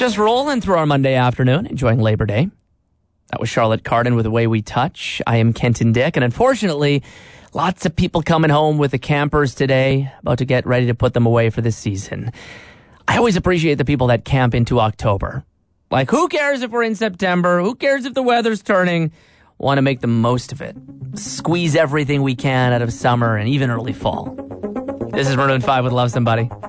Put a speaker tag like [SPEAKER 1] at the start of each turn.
[SPEAKER 1] Just rolling through our Monday afternoon, enjoying Labor Day. That was Charlotte Cardin with The Way We Touch. I am Kenton Dick, and unfortunately, lots of people coming home with the campers today, about to get ready to put them away for this season. I always appreciate the people that camp into October. Like, who cares if we're in September? Who cares if the weather's turning? Want to make the most of it. Squeeze everything we can out of summer and even early fall. This is Maroon 5 with Love Somebody.